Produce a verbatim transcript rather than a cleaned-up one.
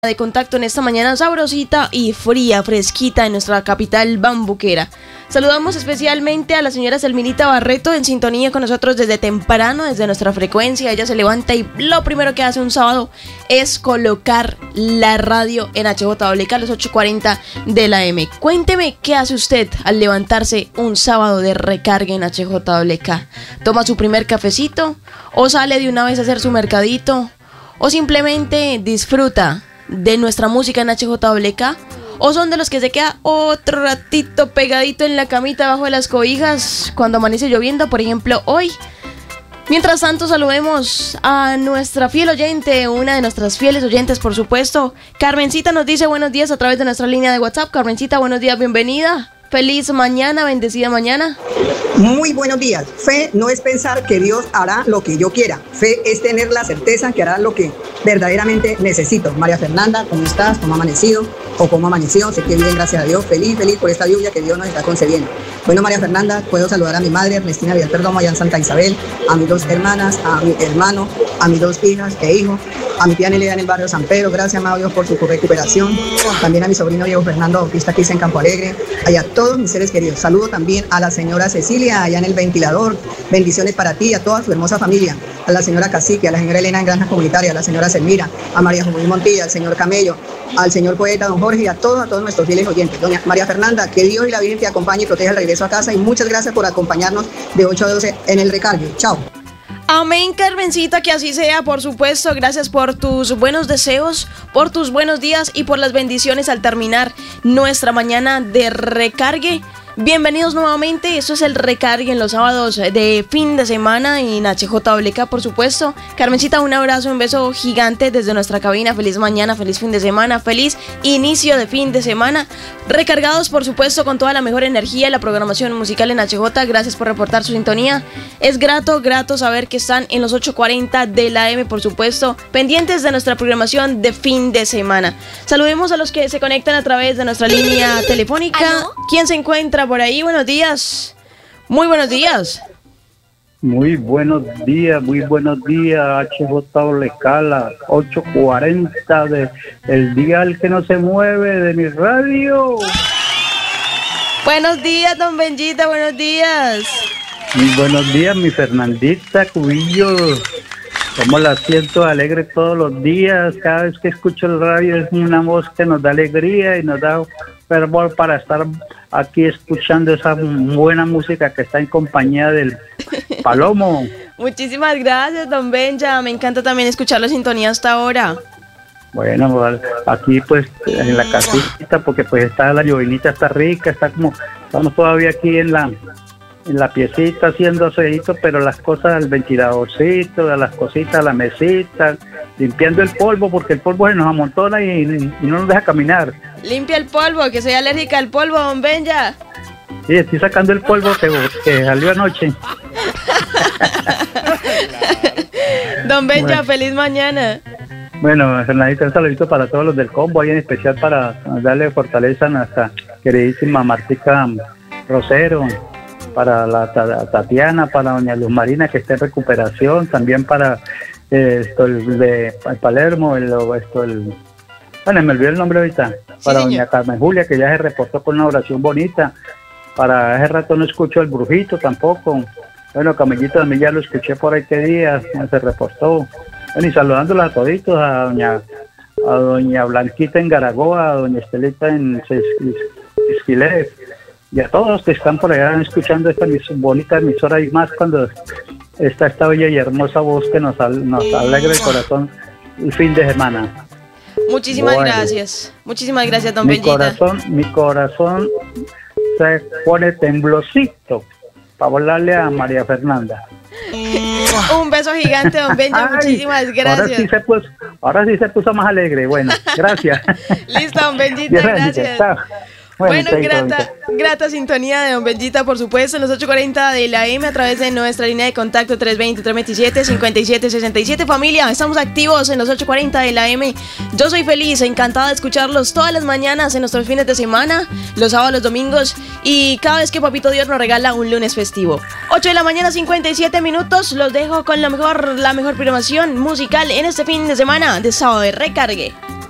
de contacto en esta mañana sabrosita y fría, fresquita en nuestra capital bambuquera. Saludamos especialmente a la señora Selminita Barreto en sintonía con nosotros desde temprano, desde nuestra frecuencia. Ella se levanta y lo primero que hace un sábado es colocar la radio en H J W K a las ocho cuarenta de la M. Cuénteme qué hace usted al levantarse un sábado de recarga en H J W K. ¿Toma su primer cafecito? ¿O sale de una vez a hacer su mercadito? ¿O simplemente disfruta de nuestra música en H J W K? ¿O son de los que se queda otro ratito pegadito en la camita bajo de las cobijas cuando amanece lloviendo, por ejemplo hoy? Mientras tanto, saludemos a nuestra fiel oyente, una de nuestras fieles oyentes, por supuesto. Carmencita nos dice buenos días a través de nuestra línea de WhatsApp. Carmencita, buenos días, bienvenida. Feliz mañana, bendecida mañana. Muy buenos días. Fe no es pensar que Dios hará lo que yo quiera. Fe es tener la certeza que hará lo que verdaderamente necesito. María Fernanda, ¿cómo estás? ¿Cómo ha amanecido? ¿O cómo amaneció? Sé que bien, gracias a Dios. Feliz, feliz por esta lluvia que Dios nos está concediendo. Bueno, María Fernanda, puedo saludar a mi madre, Ernestina Vidal Perdomo, allá en Santa Isabel, a mis dos hermanas, a mi hermano, a mis dos hijas e hijos, a mi tía Nelida en el barrio San Pedro. Gracias, amado Dios, por su recuperación. También a mi sobrino Diego Fernando Bautista, aquí en Campo Alegre. Allá todos mis seres queridos. Saludo también a la señora Cecilia, allá en el ventilador. Bendiciones para ti y a toda su hermosa familia. A la señora Cacique, a la señora Elena en Granja Comunitaria, a la señora Selmira, a María José Montilla, al señor Camello, al señor poeta don Jorge y a todos, a todos nuestros fieles oyentes. Doña María Fernanda, que Dios y la Virgen te acompañe y proteja el regreso a casa y muchas gracias por acompañarnos de ocho a doce en el recargue. Chao. Amén, Carmencita, que así sea, por supuesto. Gracias por tus buenos deseos, por tus buenos días y por las bendiciones al terminar nuestra mañana de recargue. Bienvenidos nuevamente, esto es el recargue en los sábados de fin de semana en H J W K, por supuesto. Carmencita, un abrazo, un beso gigante desde nuestra cabina. Feliz mañana, feliz fin de semana, feliz inicio de fin de semana. Recargados, por supuesto, con toda la mejor energía y la programación musical en H J. Gracias por reportar su sintonía. Es grato, grato saber que están en los ocho cuarenta de la M, por supuesto, pendientes de nuestra programación de fin de semana. Saludemos a los que se conectan a través de nuestra línea telefónica. ¿Aló? ¿Quién se encuentra por ahí? Buenos días. Muy buenos días. Muy buenos días, muy buenos días, H J W K, las ocho cuarenta de el dial que no se mueve de mi radio. Buenos días, don Benjita, buenos días. Muy buenos días, mi Fernandita Cubillo. Como la siento alegre todos los días, cada vez que escucho el radio es una voz que nos da alegría y nos da fervor para estar aquí escuchando esa buena música que está en compañía del Palomo. Muchísimas gracias, don Benja, me encanta también escuchar la sintonía hasta ahora. Bueno, aquí pues en la casita, porque pues está la llovinita, está rica, está como, estamos todavía aquí en la en la piecita haciendo aseíto, pero las cosas, el ventiladorcito, las cositas, la mesita, limpiando el polvo, porque el polvo se nos amontona y, y no nos deja caminar. Limpia el polvo, que soy alérgica al polvo, don Benja. Sí, estoy sacando el polvo que, que salió anoche. Don Benja, bueno. Feliz mañana. Bueno, Fernandita, un saludito para todos los del combo, y en especial para darle fortaleza a nuestra queridísima Martica Rosero, para la Tatiana, para doña Luz Marina, que está en recuperación, también para eh, esto el de Palermo, el, esto el bueno, me olvidé el nombre ahorita, para sí, doña Carmen Julia, que ya se reportó con una oración bonita. Para ese rato no escucho el Brujito tampoco. Bueno, Camellito también ya lo escuché por ahí que días, se reportó. Bueno, y saludándolos a toditos, a doña a doña Blanquita en Garagoa, a doña Estelita en Esquilet, y a todos los que están por allá escuchando esta bonita emisora, y más cuando está esta bella y hermosa voz que nos, nos alegra el corazón el fin de semana. Muchísimas bueno, gracias, muchísimas gracias, don mi Benjita. Corazón, mi corazón se pone temblosito para volarle a María Fernanda. Un beso gigante, don Benja, muchísimas gracias. Ahora sí, se puso, ahora sí se puso más alegre, bueno, gracias. Listo, don Benjita, gracias. Chao. Bueno, bueno grata, grata sintonía de don Benjita, por supuesto, en los ocho cuarenta de la M a través de nuestra línea de contacto tres veinte, tres veintisiete, cincuenta y siete sesenta y siete. Familia, estamos activos en los ocho cuarenta de la M. Yo soy feliz, encantada de escucharlos todas las mañanas en nuestros fines de semana, los sábados, los domingos y cada vez que Papito Dios nos regala un lunes festivo. ocho de la mañana, cincuenta y siete minutos. Los dejo con la mejor, la mejor programación musical en este fin de semana de sábado de recargue.